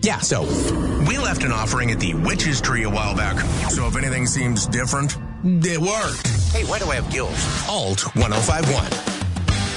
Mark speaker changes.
Speaker 1: Yeah, so we left an offering at the Witch's Tree a while back. So if anything seems different, it worked.
Speaker 2: Hey, why do I have gills?
Speaker 1: Alt 1051.